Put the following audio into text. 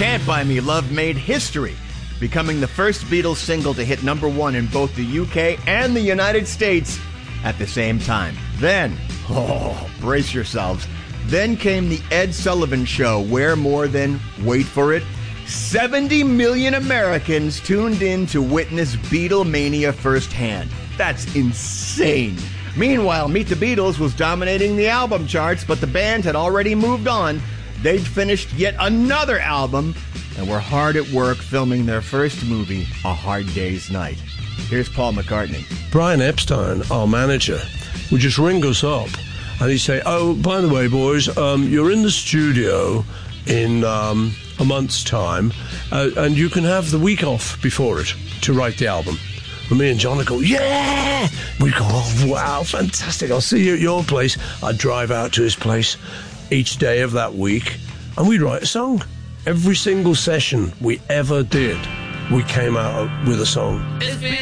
Can't Buy Me Love made history, becoming the first Beatles single to hit #1 in both the UK and the United States at the same time. Then, brace yourselves, then came the Ed Sullivan Show, where more than, wait for it, 70 million Americans tuned in to witness Beatlemania firsthand. That's insane. Meanwhile, Meet the Beatles was dominating the album charts, but the band had already moved on. They'd finished yet another album and were hard at work filming their first movie, A Hard Day's Night. Here's Paul McCartney. Brian Epstein, our manager, would just ring us up and he'd say, oh, by the way, boys, you're in the studio in a month's time and you can have the week off before it to write the album. And me and John would go, yeah! We'd go, oh, wow, fantastic. I'll see you at your place. I'd drive out to his place each day of that week and we'd write a song. Every single session we ever did, we came out with a song.